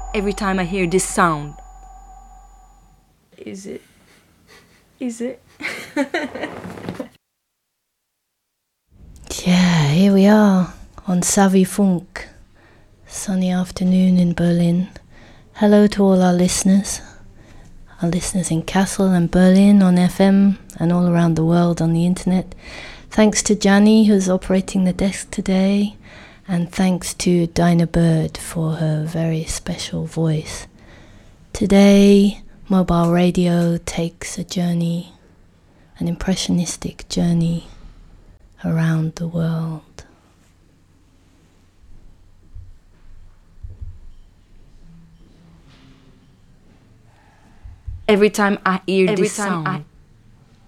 every time I hear this sound. Is it? Is it? Yeah, here we are on Savvy Funk, sunny afternoon in Berlin. Hello to all our listeners in Kassel and Berlin on FM and all around the world on the internet. Thanks to Gianni, who's operating the desk today, and thanks to Dinah Bird for her very special voice. Today, Mobile Radio takes a journey, an impressionistic journey around the world. Every time I hear this sound.